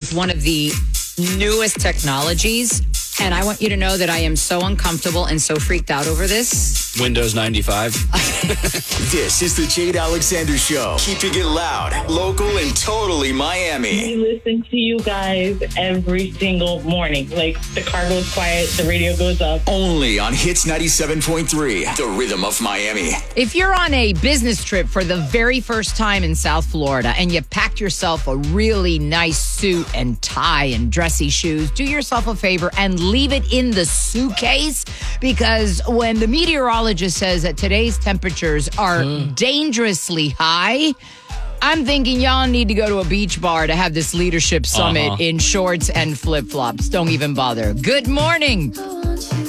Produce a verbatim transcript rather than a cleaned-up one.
with one of the newest technologies. And I want you to know that I am so uncomfortable and so freaked out over this. Windows ninety-five. This is the Jade Alexander Show. Keeping it loud, local, and totally Miami. We listen to you guys every single morning. Like, the car goes quiet, the radio goes up. Only on Hits ninety-seven point three, the rhythm of Miami. If you're on a business trip for the very first time in South Florida and you packed yourself a really nice suit and tie and dressy shoes, do yourself a favor and leave it in the suitcase, because when the meteorologist says that today's temperatures are mm. dangerously high, I'm thinking y'all need to go to a beach bar to have this leadership summit uh-huh. in shorts and flip-flops. Don't even bother. Good morning.